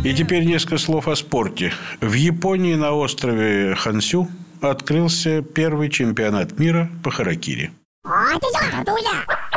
И теперь несколько слов о спорте. В Японии на острове Хонсю открылся первый чемпионат мира по харакири.